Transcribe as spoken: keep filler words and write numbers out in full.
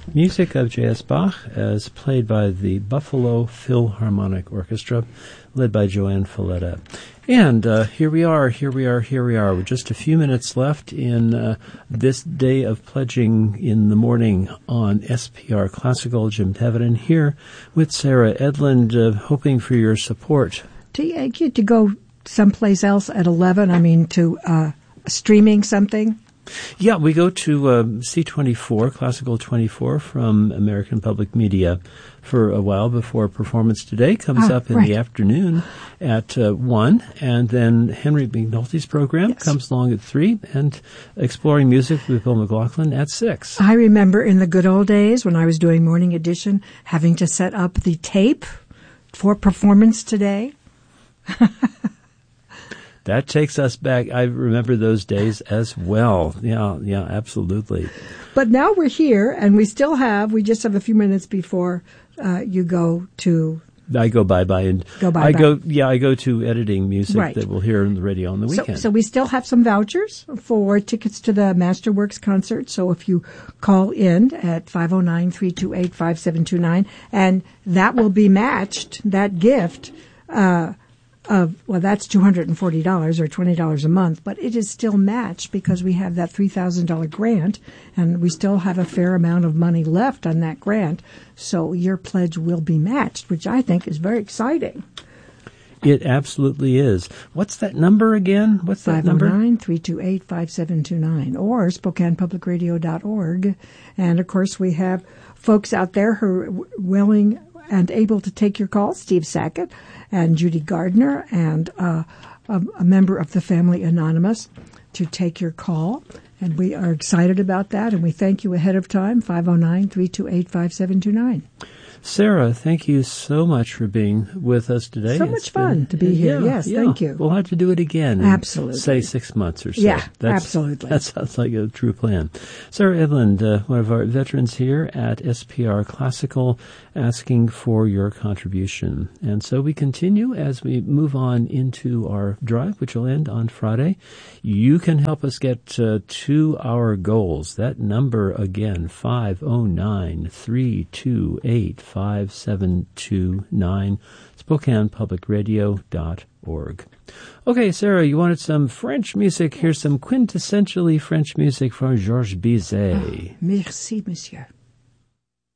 Music of J S. Bach as played by the Buffalo Philharmonic Orchestra, led by Joanne Falletta. And uh, here we are, here we are, here we are, with just a few minutes left in uh, this day of pledging in the morning on S P R Classical. Jim Tevitin here with Sarah Edlund, uh, hoping for your support. Do you get to go someplace else at eleven? I mean, to uh, streaming something? Yeah, we go to uh, C twenty-four, Classical twenty-four from American Public Media for a while before Performance Today comes ah, up in right. the afternoon at uh, one, and then Henry McNulty's program yes. comes along at three, and Exploring Music with Bill McLaughlin at six. I remember in the good old days when I was doing Morning Edition having to set up the tape for Performance Today. That takes us back. I remember those days as well. Yeah, yeah, absolutely. But now we're here, and we still have, we just have a few minutes before uh, you go to... I go bye-bye. and Go bye-bye. I go, yeah, I go to editing music right. that we'll hear on the radio on the so, weekend. So we still have some vouchers for tickets to the Masterworks concert. So if you call in at five oh nine, three two eight, five seven two nine, and that will be matched, that gift... Uh, Of, well, that's two hundred forty dollars or twenty dollars a month, but it is still matched because we have that three thousand dollars grant, and we still have a fair amount of money left on that grant, so your pledge will be matched, which I think is very exciting. It absolutely is. What's that number again? What's that number? five oh nine, three two eight, five seven two nine or Spokane Public Radio dot org. And, of course, we have folks out there who are willing and able to take your call, Steve Sackett and Judy Gardner, and uh, a, a member of the Family Anonymous to take your call. And we are excited about that, and we thank you ahead of time, five oh nine, three two eight, five seven two nine. Sarah, thank you so much for being with us today. So It's much fun been, to be here. Yeah, yes, yeah. thank you. We'll have to do it again. In, Absolutely. say six months or so. Yeah, That's, absolutely. That sounds like a true plan. Sarah Edlund, uh, one of our veterans here at S P R Classical, asking for your contribution. And so we continue as we move on into our drive, which will end on Friday. You can help us get uh, to our goals. That number again, five oh nine, three two eight, five seven two nine, Spokane Public Radio dot org. Okay, Sarah, you wanted some French music. Here's some quintessentially French music from Georges Bizet. Merci, monsieur.